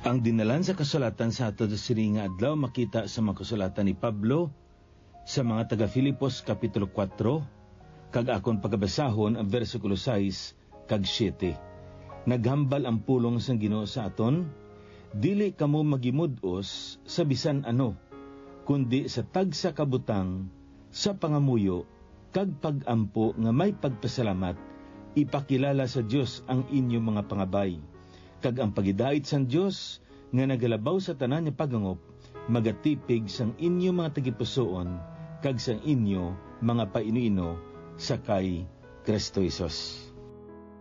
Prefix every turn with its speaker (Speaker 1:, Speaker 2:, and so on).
Speaker 1: Ang dinalan sa kasulatan sa ato sini nga adlaw makita sa mga kasulatan ni Pablo sa mga taga Filipos kapitulo 4 kag akon pagabasahon ang bersikulo 6 kag 7. Naghambal ang pulong sang Ginoo sa aton, dili kamo magimudos sa bisan ano, kundi sa tagsa kabutang, sa pangamuyo kag pagampo nga may pagpasalamat, ipakilala sa Dios ang inyong mga pangabay. Kag ang pagidait sang Dios nga nagalabaw sa tanan nga pagangop, magatipig sang inyo mga tagipusoon kag sang inyo mga painuino sa kay Kristo Jesus.